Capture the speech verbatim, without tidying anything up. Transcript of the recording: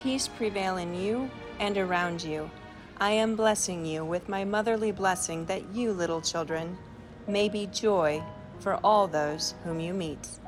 Peace prevail in you and around you. I am blessing you with my motherly blessing that you, little children, may be joy for all those whom you meet.